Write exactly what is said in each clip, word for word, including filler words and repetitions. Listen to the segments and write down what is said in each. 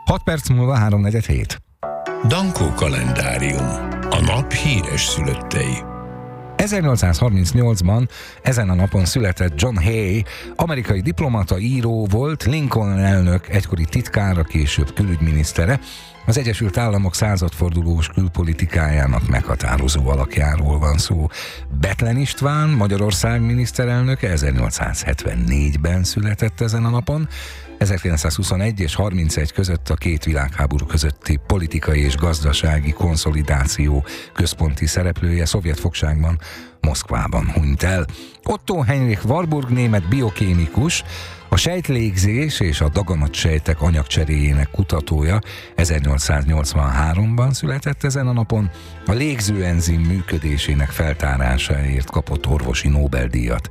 hat perc múlva háromnegyed hét. Dankó kalendárium. A nap híres szülöttei. ezernyolcszázharmincnyolcban ezen a napon született John Hay, amerikai diplomata, író volt, Lincoln elnök egykori titkára, később külügyminisztere, az Egyesült Államok századfordulós külpolitikájának meghatározó alakjáról van szó. Bethlen István, Magyarország miniszterelnöke ezernyolcszázhetvennégyben született ezen a napon, ezerkilencszázhuszonegy és harmincegy között a két világháború közötti politikai és gazdasági konszolidáció központi szereplője, szovjet fogságban, Moszkvában hunyt el. Otto Heinrich Warburg német biokémikus, a sejtlégzés és a daganatsejtek anyagcseréjének kutatója, ezernyolcszáznyolcvanháromban született ezen a napon, a légzőenzim működésének feltárásáért kapott orvosi Nobel-díjat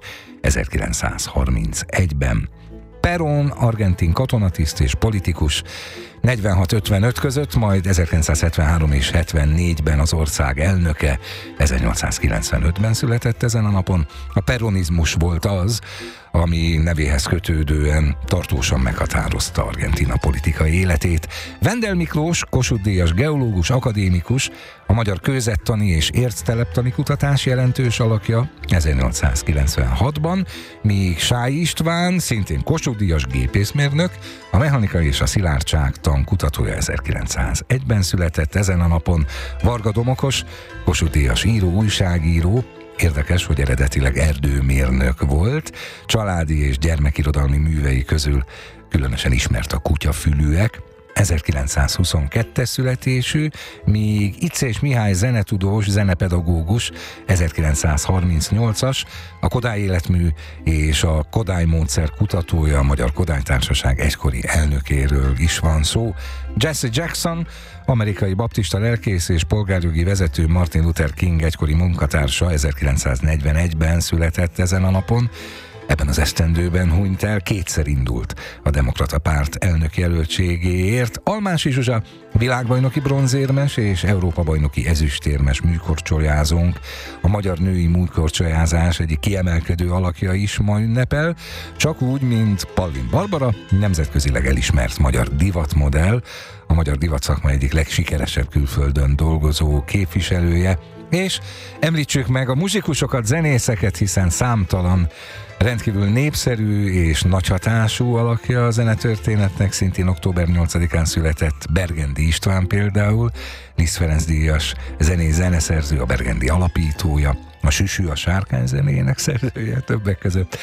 ezerkilencszázharmincegyben. Perón, argentin katonatiszt és politikus, negyvenhat-ötvenöt között, majd ezerkilencszázhetvenhárom és hetvennégyben az ország elnöke, ezernyolcszázkilencvenötben született ezen a napon. A peronizmus volt az, ami nevéhez kötődően tartósan meghatározta Argentína politikai életét. Wendel Miklós, Kossuth-díjas geológus, akadémikus, a magyar kőzettani és ércteleptani kutatás jelentős alakja ezernyolcszázkilencvenhatban, míg Sály István, szintén Kossuth-díjas gépészmérnök, a mechanika és a szilárdságtan kutatója ezerkilencszázegyben született ezen a napon. Varga Domokos, Kossuth-díjas író, újságíró. Érdekes, hogy eredetileg erdőmérnök volt, családi és gyermekirodalmi művei közül különösen ismert a Kutyafülűek, ezerkilencszázhuszonkettes születésű, míg Icés Mihály zenetudós, zenepedagógus, ezerkilencszázharmincnyolcas, a Kodály életmű és a Kodály módszer kutatója, a Magyar Kodály Társaság egykori elnökéről is van szó. Jesse Jackson, amerikai baptista lelkész és polgárjogi vezető, Martin Luther King egykori munkatársa, ezerkilencszáznegyvenegyben született ezen a napon. Ebben az esztendőben hunyt el, kétszer indult a Demokrata Párt elnök jelöltségéért. Almási Zsuzsa, világbajnoki bronzérmes és Európa-bajnoki ezüstérmes műkorcsolyázónk, a magyar női műkorcsolyázás egyik kiemelkedő alakja is ma ünnepel, csak úgy, mint Pallin Barbara, nemzetközileg elismert magyar divatmodell, a magyar divatszakma egyik legsikeresebb külföldön dolgozó képviselője, és említsük meg a muzsikusokat, zenészeket, hiszen számtalan rendkívül népszerű és nagy hatású alakja a zenetörténetnek, szintén október nyolcadikán született Bergendi István például, Liszt Ferenc díjas zenész zeneszerző, a Bergendi alapítója, a Süsű a sárkány zenéjének szerzője többek között.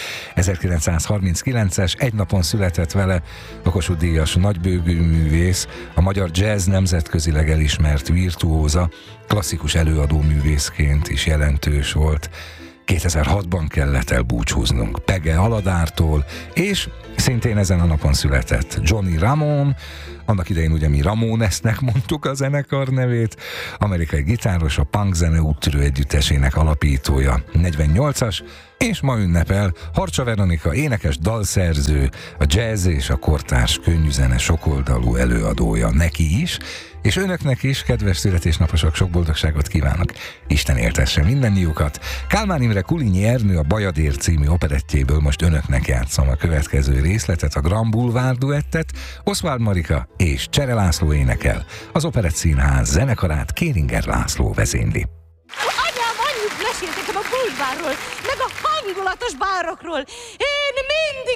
ezerkilencszázharminckilences, egy napon született vele a Kossuth-díjas nagybőgő művész, a magyar jazz nemzetközileg elismert virtuóza, klasszikus előadó művészként is jelentős volt. kétezer-hatban kellett elbúcsúznunk Pege Aladártól, és szintén ezen a napon született Johnny Ramone, annak idején ugye mi Ramonesnek mondtuk a zenekar nevét, amerikai gitáros, a punk zene úttörő együttesének alapítója, negyvennyolcas, és ma ünnepel Harcsa Veronika, énekes, dalszerző, a jazz és a kortárs könnyűzene sokoldalú előadója, neki is, és önöknek is, kedves születésnaposok, sok boldogságot kívánok. Isten éltesse mindennyiukat. Kálmán Imre Kulinyi Ernő a Bajadér című operettjéből most önöknek játszom a következő részletet, a Grand Boulevard duettet, Oswald Marika és Csere László énekel. Az Operett Színház zenekarát Kéringer László vezényli. Anyám annyit mesélt nekem a bulvárról, meg a hangulatos bárokról. Én mindig